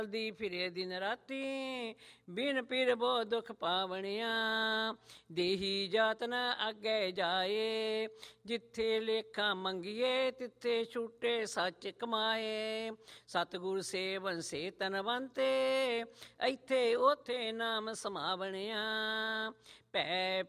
ਦੀ ਫਿਰੇ ਦਿਨ ਰਾਤੀ, ਬਿਨ ਪੀਰ ਬੋ ਦੁਖ ਪਾਵਣਿਆ। ਦੇਹੀ ਜਾਤ ਨ ਅੱਗੇ ਜਾਏ, ਜਿੱਥੇ ਲੇਖਾਂ ਮੰਗੀਏ ਤਿੱਥੇ ਛੁੱਟੇ ਸੱਚ ਕਮਾਏ। ਸਤਿਗੁਰ ਸੇਵਨ ਸੇ ਤਨਵੰਤੇ, ਇੱਥੇ ਉੱਥੇ ਨਾਮ ਸਮਾਵਣਿਆ। ਭੈ